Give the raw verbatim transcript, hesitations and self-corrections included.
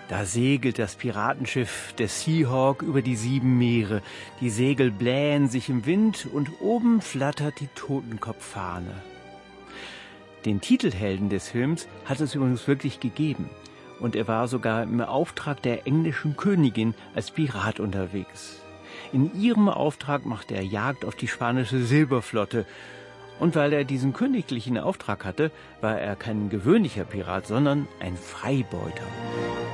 Da segelt das Piratenschiff, der Seahawk, über die sieben Meere. Die Segel blähen sich im Wind und oben flattert die Totenkopffahne. Den Titelhelden des Films hat es übrigens wirklich gegeben. Und er war sogar im Auftrag der englischen Königin als Pirat unterwegs. In ihrem Auftrag machte er Jagd auf die spanische Silberflotte. Und weil er diesen königlichen Auftrag hatte, war er kein gewöhnlicher Pirat, sondern ein Freibeuter.